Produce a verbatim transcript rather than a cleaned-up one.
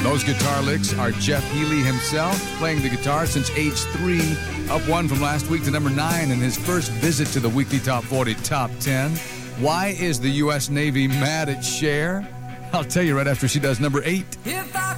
Those guitar licks are Jeff Healey himself, playing the guitar since age three, up one from last week to number nine in his first visit to the Weekly Top forty Top ten. Why is the U S Navy mad at Cher? I'll tell you right after she does number eight. If I